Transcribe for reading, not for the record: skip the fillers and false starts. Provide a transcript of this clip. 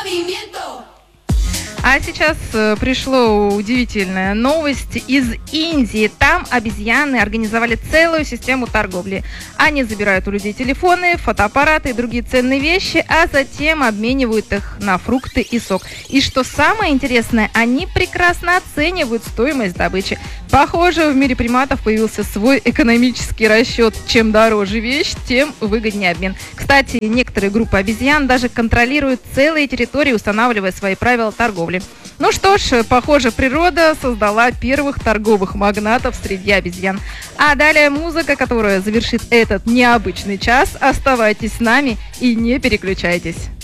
А сейчас пришло удивительная новость из Индии. Там обезьяны организовали целую систему торговли. Они забирают у людей телефоны, фотоаппараты и другие ценные вещи, а затем обменивают их на фрукты и сок. И что самое интересное, они прекрасно оценивают стоимость добычи. Похоже, в мире приматов появился свой экономический расчет. Чем дороже вещь, тем выгоднее обмен. Кстати, некоторые группы обезьян даже контролируют целые территории, устанавливая свои правила торговли. Ну что ж, похоже, природа создала первых торговых магнатов среди обезьян. А далее музыка, которая завершит этот необычный час. Оставайтесь с нами и не переключайтесь.